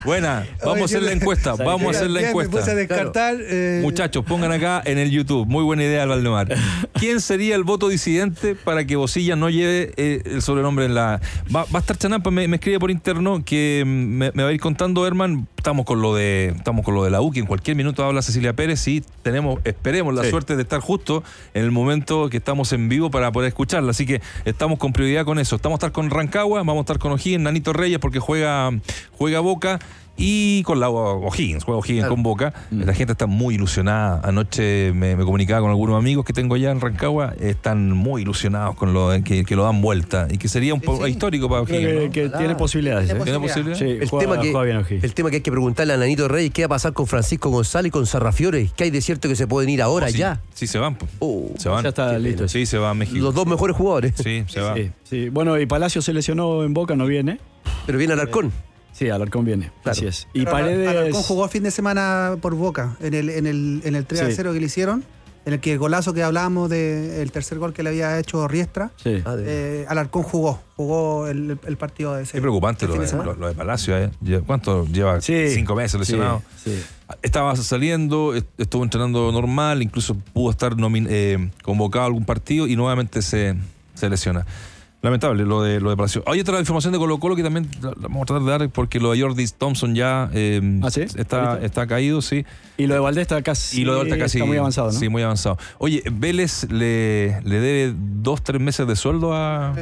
Buena, vamos a hacer la encuesta. Vamos a hacer la encuesta. Me puse a descartar. Muchachos, pongan acá en el YouTube. Muy buena idea, Valdemar. ¿Quién sería el voto disidente para que Bocilla no lleve el sobrenombre en la... Va a estar Chanampa, me escribe por interno que me va a ir contando, Herman. Estamos con lo de la U, que en cualquier minuto habla Cecilia Pérez y esperemos la suerte de estar justo en el momento que estamos en vivo para poder escucharla. Así que estamos con prioridad con eso. Vamos a estar con Rancagua, vamos a estar con O'Higgins, Nanito Reyes porque juega Boca. Y con la O'Higgins, juega O'Higgins con Boca. La gente está muy ilusionada. Anoche me comunicaba con algunos amigos que tengo allá en Rancagua. Están muy ilusionados con lo que lo dan vuelta. Y que sería un poco histórico para O'Higgins, ¿no? Que tiene posibilidades. ¿Tiene posibilidades? Sí, el tema que hay que preguntarle a Nanito Reyes, ¿qué va a pasar con Francisco González y con Sarrafiore? ¿Qué hay de cierto que se pueden ir ahora ya? Sí, se van. Se van. Ya está listo. Sí, se va a México. Los dos mejores jugadores. Sí, se van. Sí. Bueno, y Palacio se lesionó en Boca, no viene. Pero viene Alarcón. Sí, Alarcón viene, claro. Así es. Y Pero Paredes... Alarcón jugó el fin de semana por Boca, en el 3-0 que le hicieron, en el que el golazo que hablábamos del tercer gol que le había hecho Riestra, Alarcón jugó el partido de ese. Es preocupante lo de Palacio, ¿Cuánto lleva? 5 meses lesionado. Sí. Estaba saliendo, estuvo entrenando normal, incluso pudo estar convocado a algún partido y nuevamente se lesiona. Lamentable lo de Palacio. Hay otra información de Colo-Colo que también la vamos a tratar de dar porque lo de Jordi Thompson ya está caído, sí. Y lo de Valdés está muy avanzado, ¿no? Sí, muy avanzado. Oye, Vélez le debe 2-3 meses de sueldo a...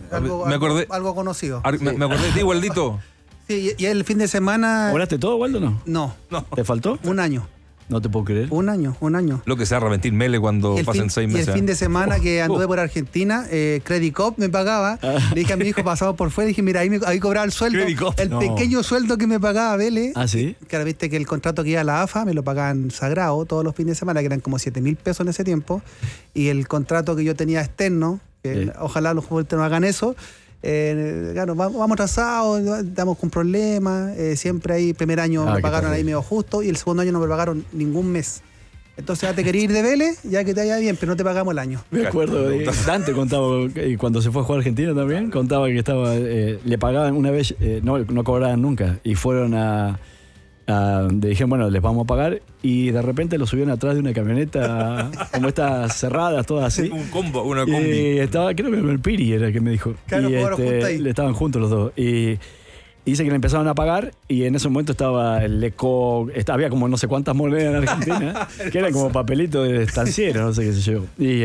algo conocido. Me acordé de ti, Waldito. Sí, y el fin de semana... ¿Cobraste todo, Waldo, no? No. ¿Te faltó? Un año. No te puedo creer. Un año. Lo que se va a arrepentir Mele cuando pasen 6 meses. Y el fin de semana que anduve por Argentina, Credit Cop me pagaba. Le dije a mi hijo, pasaba por fuera, y dije, mira, ahí cobraba el sueldo. Pequeño sueldo que me pagaba Vélez. ¿Ah, sí? Claro, viste que el contrato que iba a la AFA me lo pagaban sagrado todos los fines de semana, que eran como 7.000 pesos en ese tiempo. Y el contrato que yo tenía externo, que ojalá los jugadores no hagan eso. Claro, vamos atrasados, estamos con problemas, siempre ahí, primer año me pagaron ahí medio justo y el segundo año no me pagaron ningún mes. Entonces ya te querías ir de Vélez, ya que te vaya bien, pero no te pagamos el año. Me acuerdo, Dante contaba, y cuando se fue a jugar a Argentina también, contaba que le pagaban una vez, no cobraban nunca, y fueron le dijeron, bueno, les vamos a pagar, y de repente lo subieron atrás de una camioneta como estas cerradas, todas así. Una combi. Y estaba, creo que el Piri era el que me dijo. Claro, y ahí. le estaban juntos los dos. Y dice que le empezaron a pagar, y en ese momento estaba el Leco, había como no sé cuántas monedas en Argentina, que eran como papelitos de estanciero, no sé qué sé yo.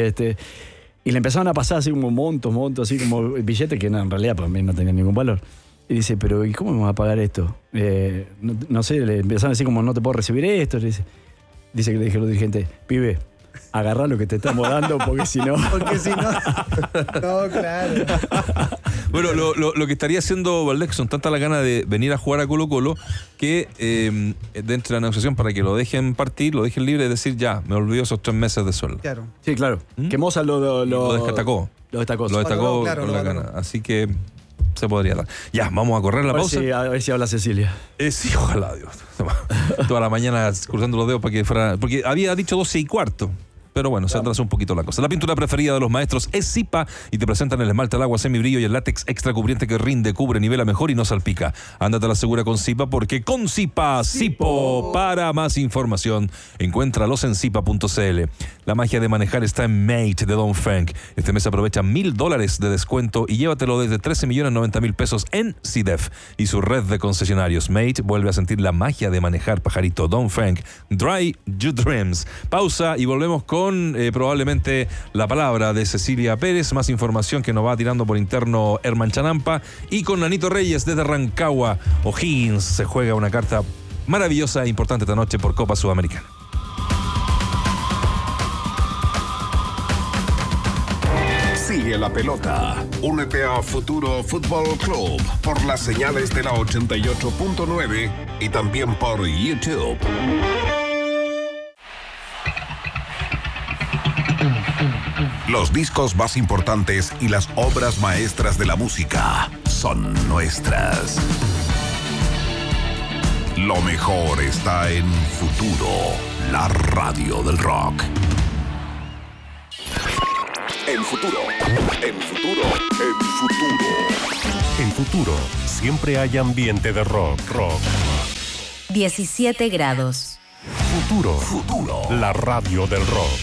Y le empezaron a pasar así como montos, así como billetes que en realidad para mí no tenían ningún valor. Y dice, pero ¿y cómo me va a pagar esto? No sé, le empezaron a decir como, no te puedo recibir esto. Dice que le dije a los dirigentes, pibe, agarrá lo que te estamos dando porque si no... Porque si no... No, claro. Bueno, lo que estaría haciendo Valdés, que son tantas las ganas de venir a jugar a Colo-Colo, que dentro de la negociación para que lo dejen partir, lo dejen libre, es decir, ya, me olvidó esos 3 meses de sueldo. Claro. Sí, claro. Que Moza lo destacó. Lo destacó con la gana. Así que... se podría dar. Ya, vamos a correr la pausa. A ver si habla Cecilia. Sí, ojalá, Dios. Toda la mañana cruzando los dedos para que fuera... Porque había dicho 12:15. Pero bueno, se atrasó un poquito la cosa. La pintura preferida de los maestros es Zipa y te presentan el esmalte al agua semibrillo y el látex extra cubriente que rinde, cubre, nivela mejor y no salpica. Ándate a la segura con Zipa porque con Zipa, Zipo. Para más información, encuéntralos en zipa.cl. La magia de manejar está en Mate de Don Frank. Este mes aprovecha $1,000 de descuento y llévatelo desde 13.090.000 pesos en CIDEF y su red de concesionarios. Mate vuelve a sentir la magia de manejar, pajarito. Don Frank, Dry Your Dreams. Pausa y volvemos con probablemente la palabra de Cecilia Pérez, más información que nos va tirando por interno Herman Chanampa, y con Nanito Reyes desde Rancagua. O'Higgins se juega una carta maravillosa e importante esta noche por Copa Sudamericana. Sigue la pelota. Únete a Futuro Fútbol Club por las señales de la 88.9 y también por YouTube. Los discos más importantes y las obras maestras de la música son nuestras. Lo mejor está en Futuro, la radio del rock. En Futuro. En Futuro. En Futuro. En Futuro, siempre hay ambiente de rock. 17 grados. Futuro. La radio del rock.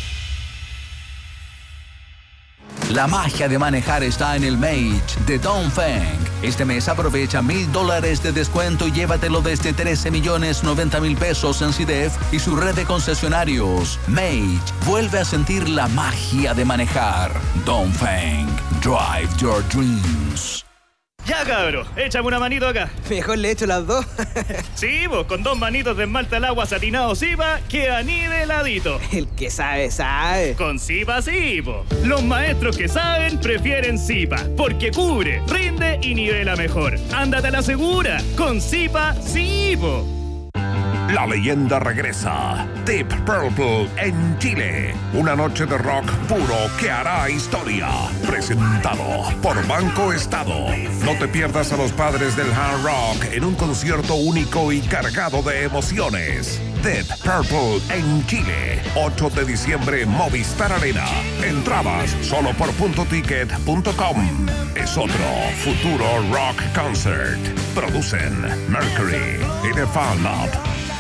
La magia de manejar está en el Mage de Dongfeng. Este mes aprovecha $1,000 de descuento y llévatelo desde 13,090,000 pesos en CIDEF y su red de concesionarios. Mage vuelve a sentir la magia de manejar. Dongfeng. Drive your dreams. Ya, cabro, échame una manito acá. Mejor le echo las dos. Sí, pues con 2 manitos de esmalte al agua satinado Zipa, queda niveladito. El que sabe, sabe. Con Zipa sí, po. Los maestros que saben prefieren Zipa, porque cubre, rinde y nivela mejor. Ándate a la segura, con Zipa sí, po. La leyenda regresa. Deep Purple en Chile. Una noche de rock puro que hará historia. Presentado por Banco Estado. No te pierdas a los padres del hard rock en un concierto único y cargado de emociones. Deep Purple en Chile. 8 de diciembre, Movistar Arena. Entradas solo por puntoticket.com. Es otro futuro rock concert. Producen Mercury y The Fan Lab.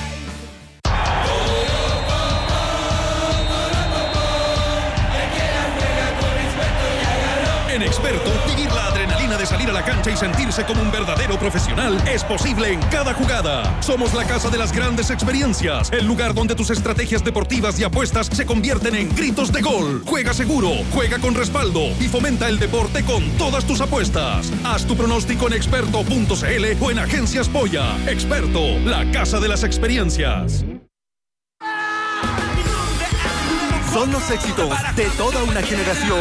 En Experto, vivir la adrenalina de salir a la cancha y sentirse como un verdadero profesional es posible en cada jugada. Somos la casa de las grandes experiencias, el lugar donde tus estrategias deportivas y apuestas se convierten en gritos de gol. Juega seguro, juega con respaldo y fomenta el deporte con todas tus apuestas. Haz tu pronóstico en experto.cl o en Agencias Polla. Experto, la casa de las experiencias. Son los éxitos de toda una generación.